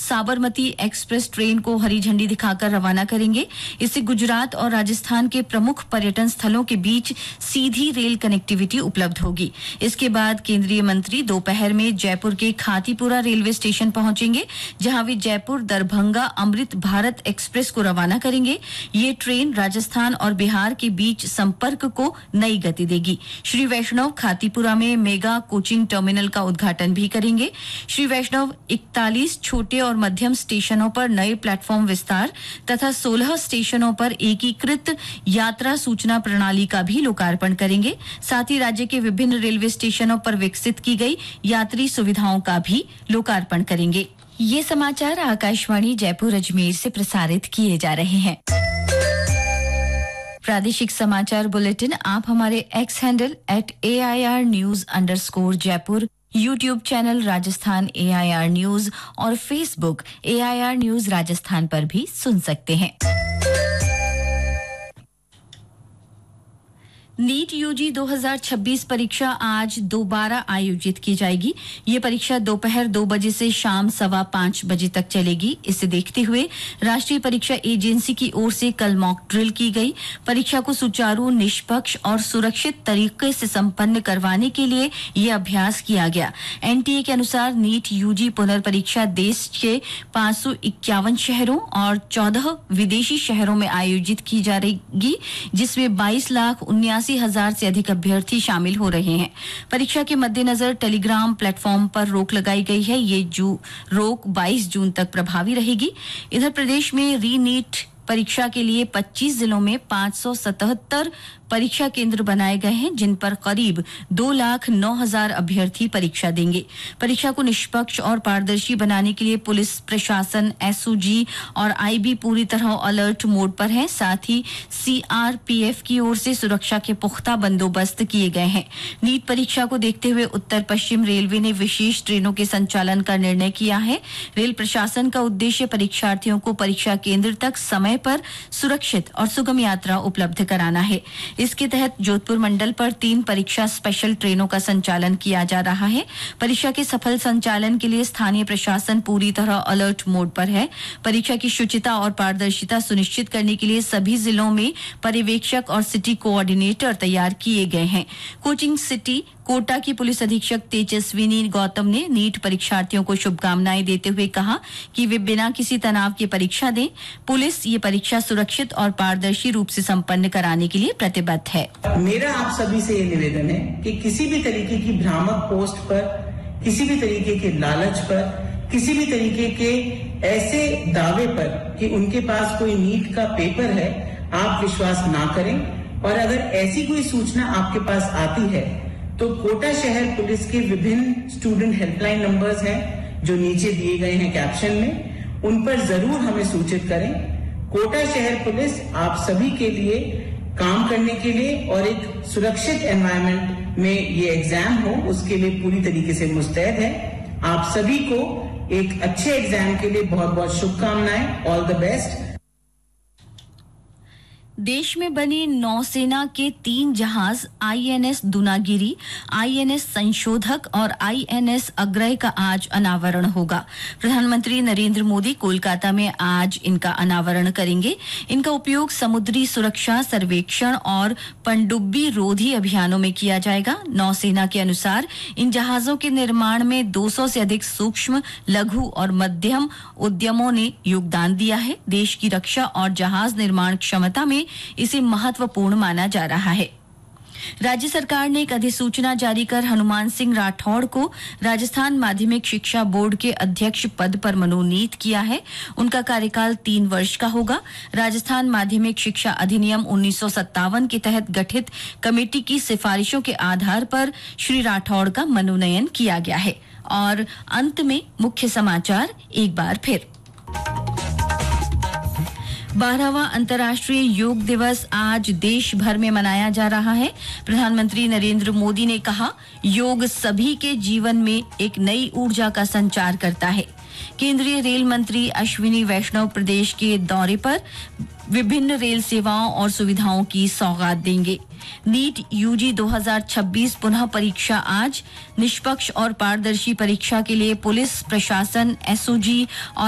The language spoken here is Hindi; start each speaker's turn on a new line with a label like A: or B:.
A: साबरमती एक्सप्रेस ट्रेन को हरी झंडी दिखाकर रवाना करेंगे। इससे गुजरात और राजस्थान के प्रमुख पर्यटन स्थलों के बीच सीधी रेल कनेक्टिविटी उपलब्ध होगी। इसके बाद केंद्रीय मंत्री दोपहर में जयपुर के खातीपुरा रेलवे स्टेशन पहुंचेंगे, जहां वे जयपुर दरभंगा अमृत भारत एक्सप्रेस को रवाना करेंगे। ये ट्रेन राजस्थान और बिहार के बीच संपर्क को नई गति देगी। श्री वैष्णव खातीपुरा में मेगा कोचिंग टर्मिनल का उद्घाटन भी करेंगे। श्री वैष्णव 41 छोटे और मध्यम स्टेशनों पर नए प्लेटफॉर्म विस्तार तथा 16 स्टेशनों पर एकीकृत यात्रा सूचना प्रणाली का भी लोकार्पण करेंगे। साथ ही राज्य के विभिन्न रेलवे स्टेशनों पर विकसित की गई यात्री सुविधाओं का भी लोकार्पण करेंगे। ये समाचार आकाशवाणी जयपुर अजमेर से प्रसारित किए जा रहे हैं। प्रादेशिक समाचार बुलेटिन आप हमारे x handle @AIR_News_जयपुर, YouTube channel Rajasthan AIR news और फेसबुक AIR न्यूज राजस्थान पर भी सुन सकते हैं। नीट यूजी 2026 परीक्षा आज दोबारा आयोजित की जाएगी। ये परीक्षा दोपहर 2 बजे से शाम 5:15 बजे तक चलेगी। इसे देखते हुए राष्ट्रीय परीक्षा एजेंसी की ओर से कल मॉक ड्रिल की गई। परीक्षा को सुचारू, निष्पक्ष और सुरक्षित तरीके से संपन्न करवाने के लिए ये अभ्यास किया गया। एनटीए के अनुसार नीट यूजी पुनर्परीक्षा देश के 551 शहरों और 14 विदेशी शहरों में आयोजित की जाएगी, जिसमें 22,79,000 से अधिक अभ्यर्थी शामिल हो रहे हैं। परीक्षा के मद्देनजर टेलीग्राम प्लेटफॉर्म पर रोक लगाई गई है। ये रोक 22 जून तक प्रभावी रहेगी। इधर प्रदेश में री नीट परीक्षा के लिए 25 जिलों में 577 परीक्षा केंद्र बनाए गए हैं, जिन पर करीब 2,09,000 अभ्यर्थी परीक्षा देंगे। परीक्षा को निष्पक्ष और पारदर्शी बनाने के लिए पुलिस प्रशासन, एसओजी और आईबी पूरी तरह अलर्ट मोड पर है। साथ ही सीआरपीएफ की ओर से सुरक्षा के पुख्ता बंदोबस्त किए गए हैं। नीट परीक्षा को देखते हुए उत्तर पश्चिम रेलवे ने विशेष ट्रेनों के संचालन का निर्णय किया है। रेल प्रशासन का उद्देश्य परीक्षार्थियों को परीक्षा केंद्र तक समय पर सुरक्षित और सुगम यात्रा उपलब्ध कराना है। इसके तहत जोधपुर मंडल पर 3 परीक्षा स्पेशल ट्रेनों का संचालन किया जा रहा है। परीक्षा के सफल संचालन के लिए स्थानीय प्रशासन पूरी तरह अलर्ट मोड पर है। परीक्षा की शुचिता और पारदर्शिता सुनिश्चित करने के लिए सभी जिलों में पर्यवेक्षक और सिटी कोऑर्डिनेटर तैयार किए गए हैं। कोचिंग सिटी कोटा की पुलिस अधीक्षक तेजस्विनी गौतम ने नीट परीक्षार्थियों को शुभकामनाएं देते हुए कहा कि वे बिना किसी तनाव के परीक्षा दें। पुलिस ये परीक्षा सुरक्षित और पारदर्शी रूप से संपन्न कराने के लिए प्रतिबद्ध है।
B: मेरा आप सभी से ये निवेदन है कि किसी भी तरीके की भ्रामक पोस्ट पर, किसी भी तरीके के लालच पर, किसी भी तरीके के ऐसे दावे पर कि उनके पास कोई नीट का पेपर है, आप विश्वास ना करें। और अगर ऐसी कोई सूचना आपके पास आती है तो कोटा शहर पुलिस के विभिन्न स्टूडेंट हेल्पलाइन नंबर्स हैं जो नीचे दिए गए हैं कैप्शन में, उन पर जरूर हमें सूचित करें। कोटा शहर पुलिस आप सभी के लिए काम करने के लिए और एक सुरक्षित एनवायरनमेंट में ये एग्जाम हो, उसके लिए पूरी तरीके से मुस्तैद है। आप सभी को एक अच्छे एग्जाम के लिए बहुत बहुत शुभकामनाएं। All the best.
A: देश में बनी नौसेना के 3 जहाज आईएनएस दुनागिरी, आईएनएस संशोधक और आईएनएस अग्रय का आज अनावरण होगा। प्रधानमंत्री नरेंद्र मोदी कोलकाता में आज इनका अनावरण करेंगे। इनका उपयोग समुद्री सुरक्षा सर्वेक्षण और पनडुब्बी रोधी अभियानों में किया जाएगा। नौसेना के अनुसार इन जहाजों के निर्माण में 200 से अधिक सूक्ष्म, लघु और मध्यम उद्यमों ने योगदान दिया है। देश की रक्षा और जहाज निर्माण क्षमता में इसे महत्वपूर्ण माना जा रहा है। राज्य सरकार ने एक अधिसूचना जारी कर हनुमान सिंह राठौड़ को राजस्थान माध्यमिक शिक्षा बोर्ड के अध्यक्ष पद पर मनोनीत किया है। उनका कार्यकाल 3 वर्ष का होगा। राजस्थान माध्यमिक शिक्षा अधिनियम 1957 के तहत गठित कमेटी की सिफारिशों के आधार पर श्री राठौड़ का मनोनयन किया गया है। और अंत में मुख्य समाचार एक बार फिर। 12वां अंतर्राष्ट्रीय योग दिवस आज देश भर में मनाया जा रहा है। प्रधानमंत्री नरेंद्र मोदी ने कहा, योग सभी के जीवन में एक नई ऊर्जा का संचार करता है। केंद्रीय रेल मंत्री अश्विनी वैष्णव प्रदेश के दौरे पर विभिन्न रेल सेवाओं और सुविधाओं की सौगात देंगे। नीट यूजी 2026 पुनः परीक्षा आज। निष्पक्ष और पारदर्शी परीक्षा के लिए पुलिस प्रशासन, एसओजी और